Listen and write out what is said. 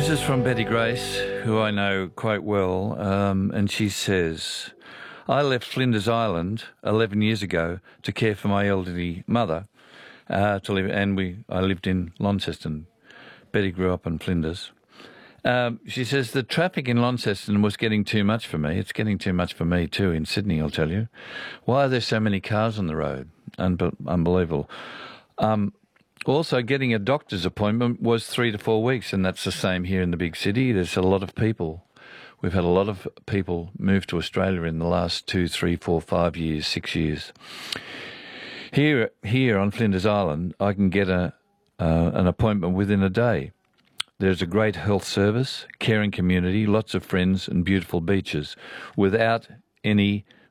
This is from Betty Grace, who I know quite well, and she says, I left Flinders Island 11 years ago to care for my elderly mother, I lived in Launceston. Betty grew up in Flinders. She says, the traffic in Launceston was getting too much for me. It's getting too much for me too in Sydney, I'll tell you. Why are there so many cars on the road? Unbelievable. Also, getting a doctor's appointment was 3 to 4 weeks, and that's the same here in the big city. There's a lot of people. We've had a lot of people move to Australia in the last 2, 3, 4, 5 years, 6 years. Here on Flinders Island, I can get an appointment within a day. There's a great health service, caring community, lots of friends and beautiful beaches without any